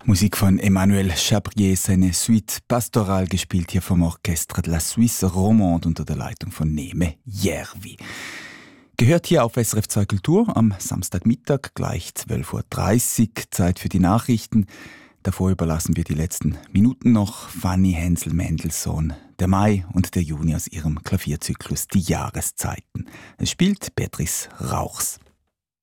Musik von Emmanuel Chabrier, seine Suite Pastorale, gespielt hier vom Orchestre de la Suisse Romande unter der Leitung von Neme Järvi. Gehört hier auf SRF 2 Kultur am Samstagmittag, gleich 12.30 Uhr, Zeit für die Nachrichten. Davor überlassen wir die letzten Minuten noch Fanny Hensel-Mendelssohn, der Mai und der Juni aus ihrem Klavierzyklus Die Jahreszeiten. Es spielt Beatrice Rauchs.